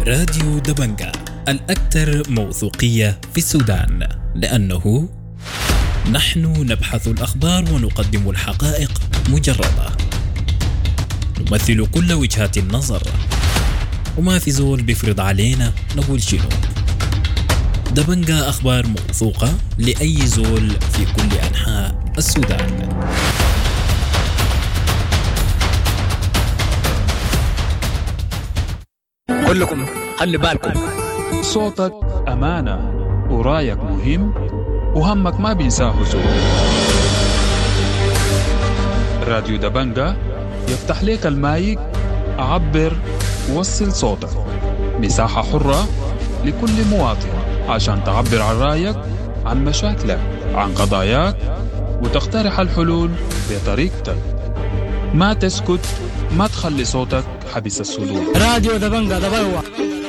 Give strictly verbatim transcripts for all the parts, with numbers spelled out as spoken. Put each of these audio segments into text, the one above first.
راديو دبنجة الأكثر موثوقية في السودان، لأنه نحن نبحث الأخبار ونقدم الحقائق مجردة، نمثل كل وجهات النظر، وما في زول بيفرض علينا نقول شنو. دبنجة أخبار موثوقة لأي زول في كل أنحاء السودان. كلكم خلي بالكم، صوتك أمانة ورايك مهم وهمك ما بينساه زول. راديو دبنجة يفتح لك المايك، عبر ووصل صوتك، مساحة حرة لكل مواطن عشان تعبر عن رايك، عن مشاكلك، عن قضاياك، وتقترح الحلول بطريقتك. ما تسكت، ما تخلي صوتك حبس الصدور. راديو دبنجة دبوا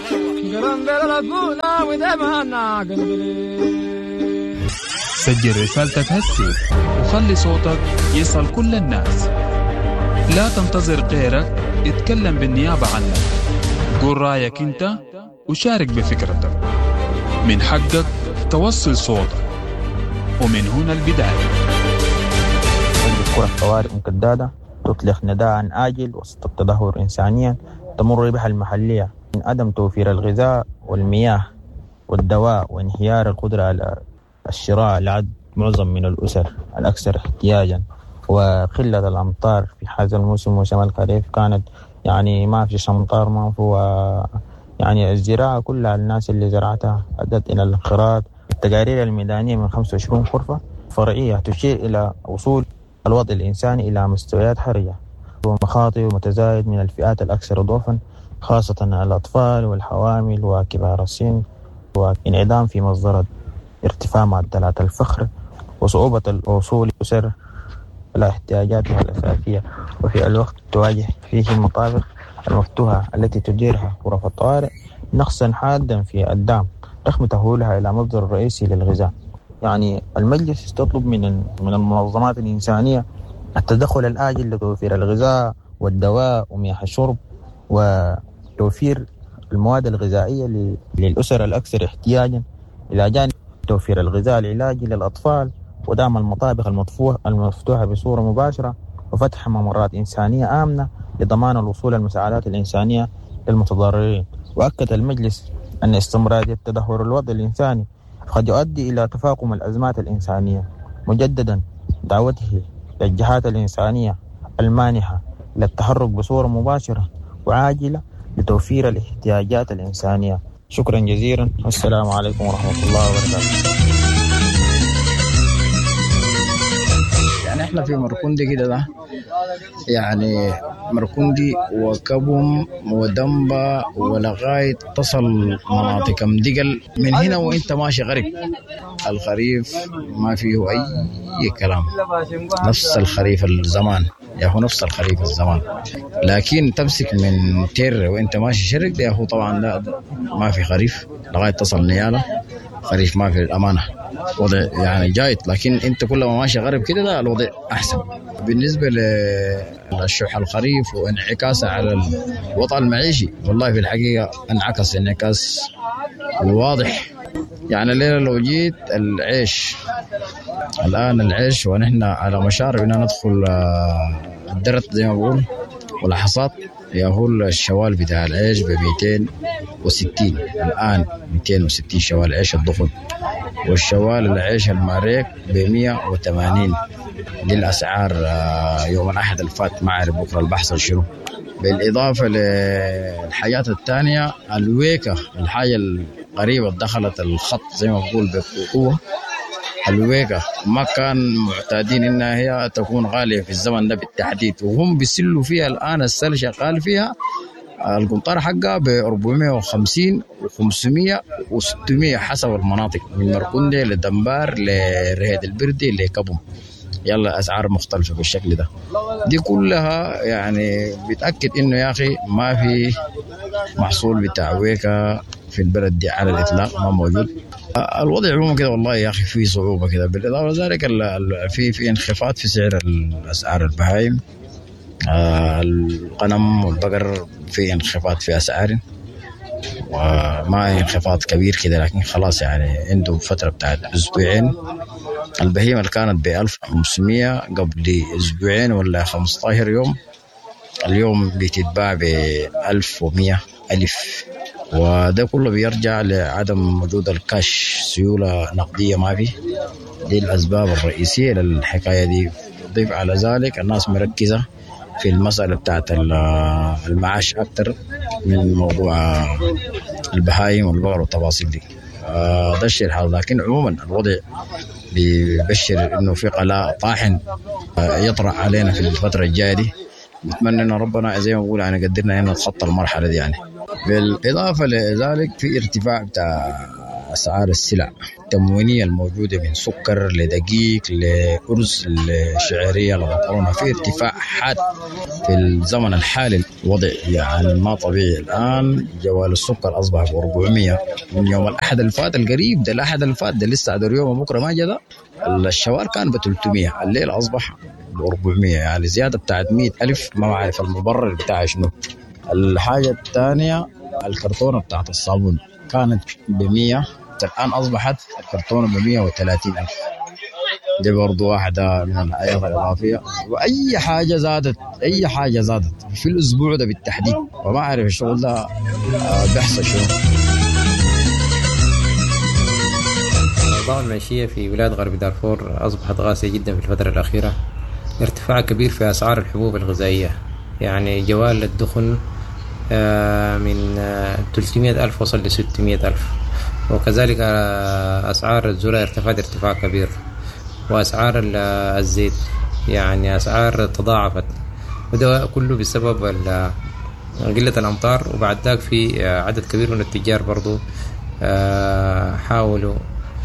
سجل رسالتك هسي وخلي صوتك يصل كل الناس. لا تنتظر غيرك يتكلم بالنيابة عنك. قول رأيك انت وشارك بفكرتك. من حقك توصل صوتك، ومن هنا البداية. الكرة طوارئ مكدادة تطلق نداء آجل وسط التدهور إنسانيا تمر بها المحلية من عدم توفير الغذاء والمياه والدواء وانهيار القدرة على الشراء لعد معظم من الأسر الأكثر احتياجا، وقلة الأمطار في هذا الموسم موسم الخريف كانت يعني ما في أمطار، ما في يعني الزراعة كلها الناس اللي زرعتها أدت إلى الانقراض. التقارير الميدانية من خمسة وعشرين غرفة فرعية تشير إلى وصول الوضع الإنساني إلى مستويات حرجة ومخاطر متزايد من الفئات الأكثر ضعفا، خاصة الأطفال والحوامل وكبار السن، وانعدام في مصدر ارتفاع معدلات الفقر وصعوبة الوصول لأسر إلى احتياجاتها الأساسية، وفي الوقت تواجه فيه المطابق المفتوحة التي تديرها غرف الطوارئ نقصا حادا في الدعم رغم تحويلها إلى مصدر رئيسي للغذاء. يعني المجلس تطلب من من المنظمات الإنسانية التدخل الآجل لتوفير الغذاء والدواء ومياه الشرب وتوفير المواد الغذائية للأسر الأكثر احتياجا، إلى جانب توفير الغذاء العلاجي للأطفال ودعم المطابخ المفتوحة بصورة مباشرة وفتح ممرات إنسانية آمنة لضمان الوصول المساعدات الإنسانية للمتضررين. وأكد المجلس أن استمرارية تدهور الوضع الإنساني قد يؤدي إلى تفاقم الأزمات الإنسانية، مجددا دعوته للجهات الإنسانية المانحة للتحرك بصورة مباشرة وعاجلة لتوفير الاحتياجات الإنسانية. شكرا جزيلا، والسلام عليكم ورحمة الله وبركاته. يعني احنا في مركندي كده ده، يعني مركندي وكبم ودنبا ولغاية تصل مناطق مدقل. من هنا وانت ماشي غريب الخريف ما فيه اي كلام، نفس الخريف الزمان يا هو نفس الخريف الزمان. لكن تمسك من تير وانت ماشي شرق ده هو طبعا لا ما في خريف لغاية تصل نيالة، خريف ما في الأمانة، وضع يعني جايد. لكن انت كل ما ماشي غرب كده ده الوضع احسن. بالنسبه للشح الخريف وانعكاسه على الوضع المعيشي، والله في الحقيقه انعكس انعكاس واضح. يعني الليله لو جيت العيش الان العيش ونحن على مشارف ان ندخل الدرت زي ما بقول والحصاد، يقول الشوال بتاع العيش ب مئتين وستين الان، مئتين وستين شوال عيش الضخم، والشوال العيش الماريك ب مئة وثمانين. دي الأسعار يوم الأحد الفات، ما أعرف بكرة البحث شنو. بالإضافة للحاجات الثانية الويكة، الحاجة القريبة دخلت الخط زي ما بقول بقوة. الويكة ما كان معتادين إنها هي تكون غالية في الزمن ده بالتحديد، وهم بيسلوا فيها الآن. السل شغال فيها القنطار حقها ب أربعمئة وخمسين وخمسمئة وستمئة حسب المناطق، من مركندي لدنبار لرهيد البردي لكبم. يلا أسعار مختلفة بالشكل ده. دي كلها يعني بتأكد إنه يا أخي ما في محصول بتاع ويكا في البلد دي على الإطلاق، ما موجود. الوضع عموما كده والله يا أخي في صعوبة كده. بالإضافة لذلك في في انخفاض في سعر الأسعار البهايم، الغنم والبقر في انخفاض في أسعار. وما انخفاض كبير كده، لكن خلاص يعني عنده فترة بتاعت أسبوعين. البهيمة اللي كانت بألف وخمسمية قبل أسبوعين ولا خمسة عشر يوم، اليوم بتتباع بألف ومية ألف، وده كله بيرجع لعدم وجود الكاش، سيولة نقدية ما فيه. دي الأسباب الرئيسية للحكاية دي. ضيف على ذلك الناس مركزة في المسألة بتاعت المعاش أكتر من موضوع البهايم والبقر والتفاصيل دي. ده الشيء الحال، لكن عموما الوضع بيبشر إنه في قلاء طاحن يطرح علينا في الفترة الجاية دي. نتمنى إن ربنا زي ما بقول يعني قدرنا إن نتخطى المرحلة دي يعني. بالإضافة لذلك في ارتفاع بتاع أسعار السلع التموينية الموجودة من سكر لدقيق لأرز لشعيرية لمكرونة، في ارتفاع حاد في الزمن الحالي. الوضع يعني ما طبيعي. الآن جوال السكر أصبح ب أربعمية من يوم الأحد الفات القريب ده، الأحد الفات ده لسه عدر يوم بكرة ما جدا. الشوار كان ب ثلاثمية، الليل أصبح ب أربعمية، يعني زيادة بتاعت مئة ألف. ما بعرف المبرر بتاعه شنو. الحاجة الثانية الكرتونة بتاعت الصابون كانت بمية، الآن أصبحت الكرتونة بمية وثلاثين ألف. دي برضو واحدة من الآيات الإضافية. وأي حاجة زادت، أي حاجة زادت في الأسبوع ده بالتحديد، وما أعرف الشغل ده بيحصل شو. الأوضاع المعيشية في ولاية غرب دارفور أصبحت قاسية جدا في الفترة الأخيرة. ارتفاع كبير في أسعار الحبوب الغذائية، يعني جوال الدخن من ثلاثمية ألف وصل ل ستمية ألف، وكذلك أسعار الذرة ارتفعت ارتفاع كبير، وأسعار الزيت يعني أسعار تضاعفت، وده كله بسبب قلة الأمطار. وبعد ذلك في عدد كبير من التجار برضو حاولوا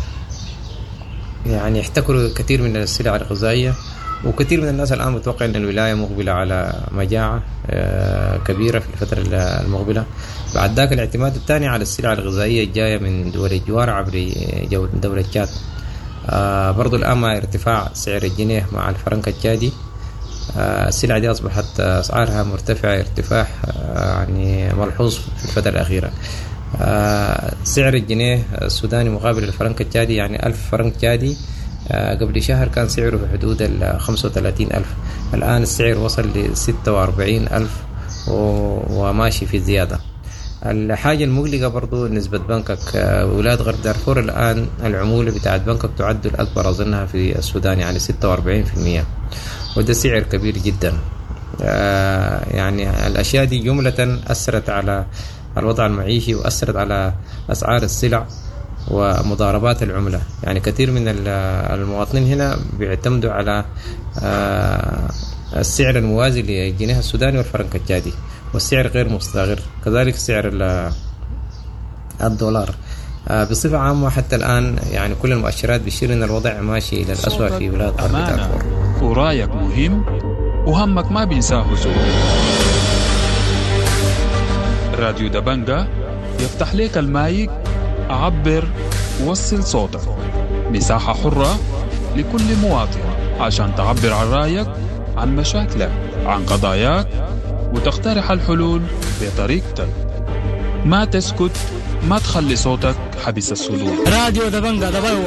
يعني يحتكروا كثير من السلع الغذائية، وكثير من الناس الآن متوقع أن الولاية مقبلة على مجاعة كبيرة في الفترة المقبلة. بعد ذلك الاعتماد الثاني على السلع الغذائية الجاية من دول الجوار عبر دولة تشاد. برضو الآن مع ارتفاع سعر الجنيه مع الفرنك التشادي، السلع دي أصبحت أسعارها مرتفعة ارتفاع يعني ملحوظ في الفترة الأخيرة. سعر الجنيه السوداني مقابل الفرنك التشادي يعني ألف فرنك تشادي قبل شهر كان سعره في حدود ال خمسة وثلاثين ألف، الآن السعر وصل ل ستة وأربعين ألف وماشي في زيادة. الحاجة المقلقة برضو نسبة بنكك. ولاية غرب دارفور الآن العمولة بتاعت بنكك تعد الأكبر أظنها في السودان يعني ستة وأربعين بالمئة، وده سعر كبير جدا. يعني الأشياء دي جملة أثرت على الوضع المعيشي وأثرت على أسعار السلع ومضاربات العملة. يعني كثير من المواطنين هنا بيعتمدوا على السعر الموازي للجنيه السوداني والفرنك التشادي، والسعر غير مستقر، كذلك سعر الدولار. بصفة عامة حتى الآن يعني كل المؤشرات بتشير إن الوضع ماشي إلى الأسوأ في ولاية غرب دارفور. ورأيك مهم وهمك ما بينساه زول. راديو دبنجة يفتح لك المايك، عبر ووصل صوتك. مساحة حرة لكل مواطن عشان تعبر عن رأيك، عن مشاكلك، عن قضاياك، وتقترح الحلول بطريقتك. ما تسكت، ما تخلي صوتك حبس الصدور. راديو دبنجة دبوا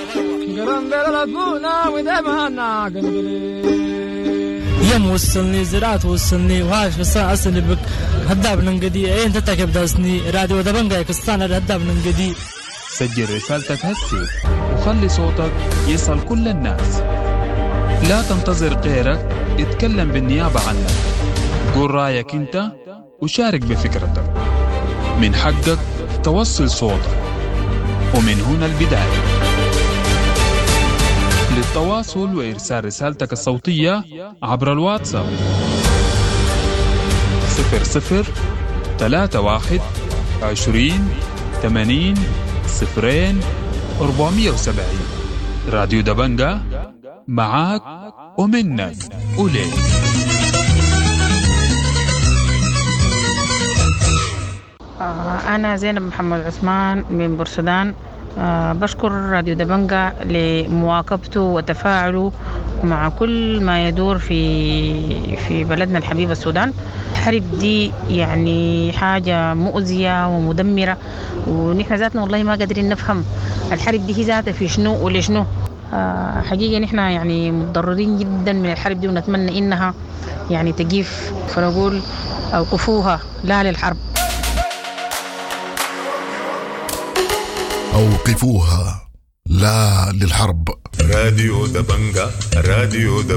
يم وصلني زرعت وصلني وهاش بسا أصلي بك هداب ننقدي أين تتكب داسني. راديو دبنجة كستان هداب ننقدي. سجل رسالتك هسي وخلي صوتك يصل كل الناس. لا تنتظر غيرك اتكلم بالنيابة عنك. قول رأيك انت وشارك بفكرتك. من حقك توصل صوتك، ومن هنا البداية. للتواصل وإرسال رسالتك الصوتية عبر الواتساب صفر صفر ثلاثة واحد عشرين ثمانين صفرين أربعمية وسبعين. راديو دبنجة معاك ومنك وليك. أنا زينب محمد عثمان من بورسودان. بشكر راديو دبنجة لمواكبته وتفاعله ومع كل ما يدور في في بلدنا الحبيب السودان. الحرب دي يعني حاجة مؤذية ومدمرة، ونحن ذاتنا والله ما قادرين نفهم الحرب دي هي ذاتها في شنو ولشنو. آه حقيقة نحن يعني متضررين جدا من الحرب دي، ونتمنى إنها يعني تجيف، فنقول أوقفوها لا للحرب. أوقفوها لا للحرب. راديو دبنجا، راديو دبنجا.